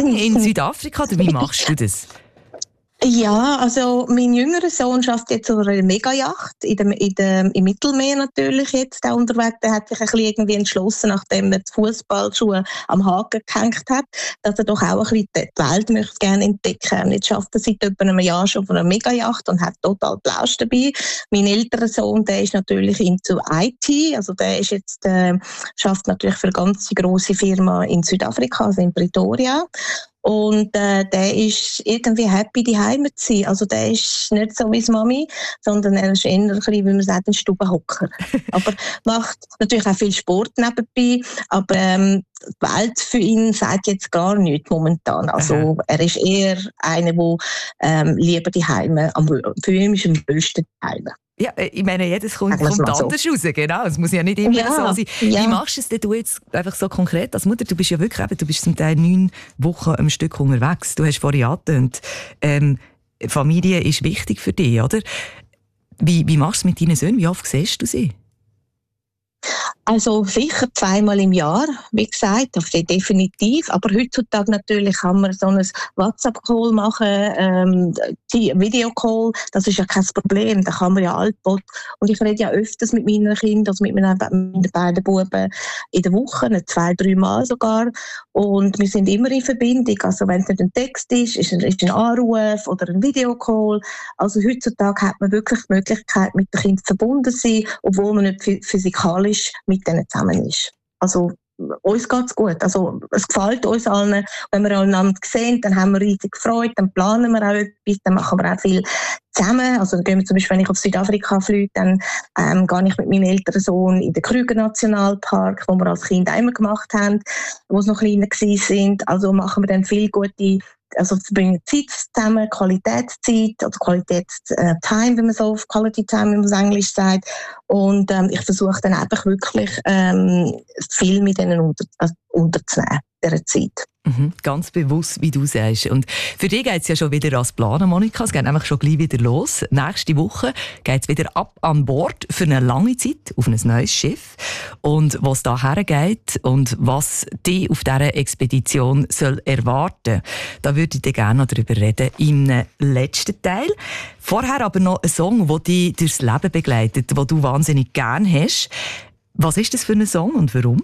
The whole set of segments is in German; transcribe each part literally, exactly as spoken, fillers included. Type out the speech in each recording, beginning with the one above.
lange in Südafrika oder wie machst du das? Ja, also mein jüngerer Sohn schafft jetzt auf einer Megayacht in dem, in dem, im Mittelmeer natürlich jetzt auch unterwegs. Der hat sich ein bisschen irgendwie entschlossen, nachdem er die Fußballschuhe am Haken gehängt hat, dass er doch auch ein bisschen die Welt möchte gerne entdecken. Und jetzt schafft er seit etwa einem Jahr schon auf einer Megayacht und hat total Plausch dabei. Mein älterer Sohn, der ist natürlich into I T, also der ist jetzt, äh, schafft natürlich für eine ganz grosse Firma in Südafrika, also in Pretoria. Und äh, der ist irgendwie happy, daheim zu sein. Also der ist nicht so wie seine Mami, sondern er ist eher ein bisschen, wie man sagt, ein Stubenhocker. Aber macht natürlich auch viel Sport nebenbei. Aber ähm, die Welt für ihn sagt jetzt gar nichts momentan. Also Aha. er ist eher einer, der ähm, lieber daheim, am, für ihn ist am besten daheim. Ja, ich meine, jedes kommt, kommt anders so. raus, genau. Es muss ja nicht immer ja, so sein. Ja. Wie machst du es denn du jetzt einfach so konkret als Mutter? Du bist ja wirklich, eben, du bist zum Teil neun Wochen am Stück unterwegs. Du hast vorhin angetönt, ähm, Familie ist wichtig für dich, oder? Wie, wie machst du es mit deinen Söhnen? Wie oft siehst du sie? Also sicher zweimal im Jahr, wie gesagt, auf definitiv. Aber heutzutage natürlich kann man so ein WhatsApp-Call machen, ähm, Videocall, das ist ja kein Problem, da kann man ja altbot. Und ich rede ja öfters mit meinen Kindern, also mit meinen, meinen beiden Buben in der Woche, zwei, drei Mal sogar. Und wir sind immer in Verbindung. Also wenn es nicht ein Text ist, ist ein, ist ein Anruf oder ein Videocall. Also heutzutage hat man wirklich die Möglichkeit, mit den Kindern verbunden zu sein, obwohl man nicht physikalisch mit denen zusammen ist. Also uns geht es gut. Also es gefällt uns allen. Wenn wir einander sehen, dann haben wir riesig Freude, dann planen wir auch etwas, dann machen wir auch viel zusammen. Also dann gehen wir zum Beispiel, wenn ich auf Südafrika fliege, dann ähm, gehe ich mit meinem älteren Sohn in den Krüger-Nationalpark, wo wir als Kind einmal gemacht haben, wo sie noch kleiner waren. Also machen wir dann viel gute, also verbringen Zeit zusammen, Qualitätszeit, also Qualitätstime, wenn man so auf Quality Time, wie man es Englisch sagt. Und ähm, ich versuche dann einfach wirklich ähm, viel mit denen unter, also unterzunehmen, dieser Zeit. Mhm, ganz bewusst, wie du sagst. Und für dich geht es ja schon wieder als Planen, Monika. Es geht nämlich schon gleich wieder los. Nächste Woche geht es wieder ab an Bord für eine lange Zeit auf ein neues Schiff. Und was da hergeht und was dich auf dieser Expedition soll erwarten, da würde ich dir gerne noch darüber reden im letzten Teil. Vorher aber noch ein Song, der dich durchs Leben begleitet, den du wahnsinnig gerne hast. Was ist das für ein Song und warum?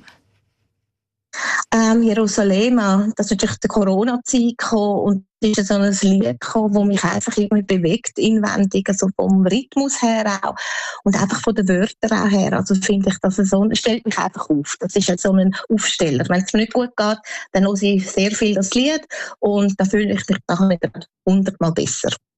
Ähm, Jerusalem, das ist natürlich die Corona-Zeit gekommen und es ist so ein Lied gekommen, das mich einfach irgendwie bewegt inwendig, also vom Rhythmus her auch und einfach von den Wörtern auch her. Also finde ich, dass es so, es stellt mich einfach auf. Das ist so ein Aufsteller. Wenn es mir nicht gut geht, dann höre ich sehr viel das Lied und dann fühle ich mich nachher wieder hundertmal besser.